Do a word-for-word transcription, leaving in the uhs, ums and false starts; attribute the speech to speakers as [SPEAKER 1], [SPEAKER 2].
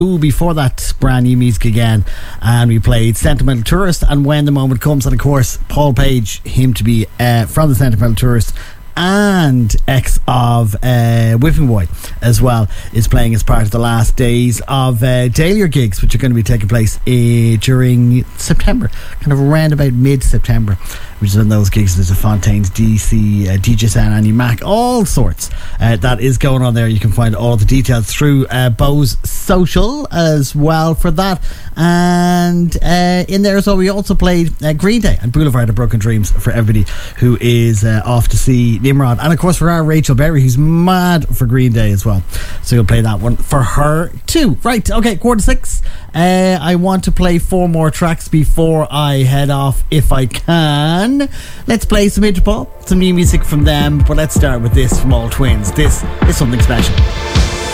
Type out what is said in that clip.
[SPEAKER 1] Before that, brand new music again, and we played Sentimental Tourist and When the Moment Comes, and of course Paul Page, him to be uh, from the Sentimental Tourist and ex of uh, Whipping Boy as well, is playing as part of the last days of uh, Dahlia gigs, which are going to be taking place uh, during September, kind of around about mid-September, which is when those gigs. There's a Fontaines, D C, uh, D J Sound, Annie Mac, all sorts uh, that is going on there. You can find all the details through uh, Bose Social as well for that. And uh, in there as well, we also played uh, Green Day and Boulevard of Broken Dreams for everybody who is uh, off to see Nimrod, and of course for our Rachel Berry, who's mad for Green Day as well, so you'll play that one for her too. Right, okay, quarter six. uh, I want to play four more tracks before I head off if I can. Let's play some Interpol, some new music from them, but let's start with this from All Twins. This is Something Special.